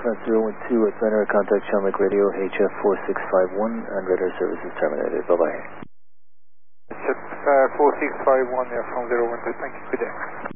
Foxtrot 012 with radar contact Chalmette Radio HF4651 and radar service is terminated. Bye-bye. HF4651 there from 012. Thank you. Good day.